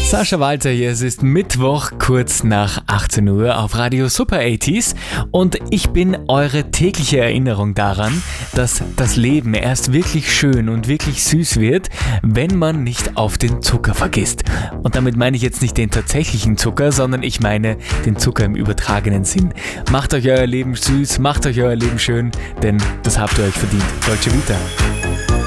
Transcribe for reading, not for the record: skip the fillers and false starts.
Sascha Walter hier, es ist Mittwoch, kurz nach 18 Uhr auf Radio Super 80s und ich bin eure tägliche Erinnerung daran, dass das Leben erst wirklich schön und wirklich süß wird, wenn man nicht auf den Zucker vergisst. Und damit meine ich jetzt nicht den tatsächlichen Zucker, sondern ich meine den Zucker im übertragenen Sinn. Macht euch euer Leben süß, macht euch euer Leben schön, denn das habt ihr euch verdient. Dolce Vita.